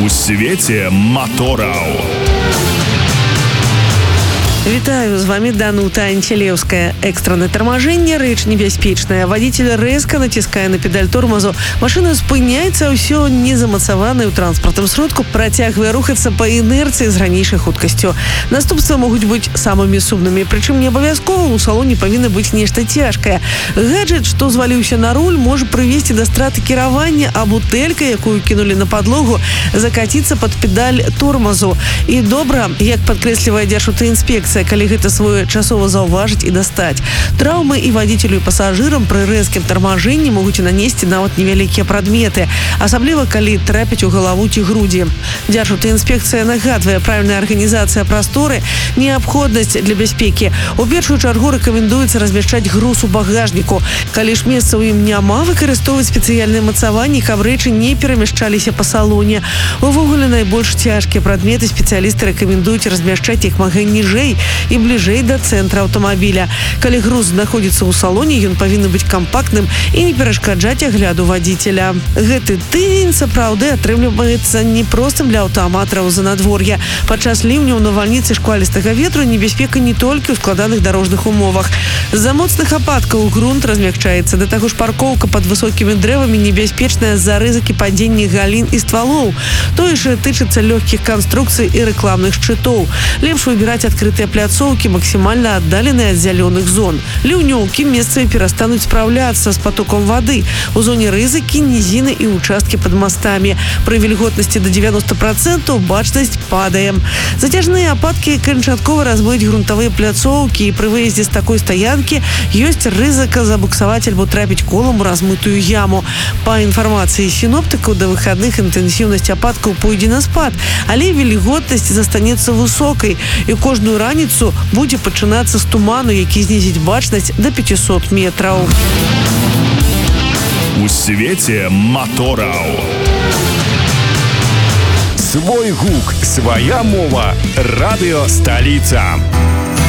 У свеце матораў. Вітаю, з вами Данута Анцелеўская. Экстранное торможение, рэч небяспечная. Водитель резко націскае на педаль тормозу. Машина спыняецца, ўсё незамацаванае ў транспартным сродку, працягвае рухацца па інерцыі з ранейшай хуткасцю. Наступствы могуць быць самымі сумнымі, прычым не абавязкова у салоне павінна быць нешта цяжкае. Гаджет, што зваліўся на руль, можа прывесці да страты кіравання, а бутэлька, якую кінулі на падлогу, закаціцца пад педаль тормозу. І добра, як падкрэслівае Дзяржаўтаінспекцыя, калі гэта своечасова заўважыць і дастаць. Траўмы і вадзіцелю, і пасажырам пры рэзкім тармажэнні могуць нанесці нават невялікія прадметы, асабліва калі трапяць у галаву ці грудзі. Дзяржаўтаінспекцыя нагадвае, правільная арганізацыя прасторы – неабходнасць для бяспекі. У першую чаргу рэкамендуецца размяшчаць груз у багажніку. Калі ж месца ў ім няма, выкарыстоўваць спецыяльныя мацаванні, каб рэчы не перамяшчаліся па салоне. Увогуле, найбольш цяжкія прадметы спецыялісты рэкамендуюць размяшчаць як мага ніжэй і бліжэй да цэнтра аўтамабіля. Калі груз знаходзіцца ў салоне, ён павінен быць кампактным і не перашкаджаць агляду вадзіцеля. Гэты тыдзень, сапраўды, атрымліваецца непростым для аўтааматараў за надвор'я. Падчас ліўняў, навальніцы, шквалістага ветру небяспека не толькі ў складаных дарожных умовах. З-за моцных ападкаў грунт размякчаецца. Да таго ж паркоўка пад высокімі дрэвамі небяспечная з-за рызыкі падзення галін і ствалоў. Тое ж тычыцца лёгкіх канструкцый і рэкламных шчытоў. Лепш выбіраць адкрытыя пляцоўкі, максімальна аддаленыя ад зялёных зон. Ліўнёўкі месцамі перастануць спраўляцца з патоком вады. У зоне рызыкі нізіны і участкі пад мастамі. Пры вільготнасці да 90% бачнасць падае. Зацяжныя ападкі канчаткова размыюць грунтавыя пляцоўкі, і пры выездзе з такой стаянкі ёсць рызыка забуксаваць альбо трапіць колам у размытую яму. Па інфармацыі сіноптыкаў, да выхадных інтэнсіўнасць ападкаў пойдзе на спад, але вільготнасць застанецца высокай, і кожную раніцу будзе пачынацца з туману, які знізіць бачнасць да 500 метраў. У свеце матораў. Свой гук, свая мова. Радыё Сталіца.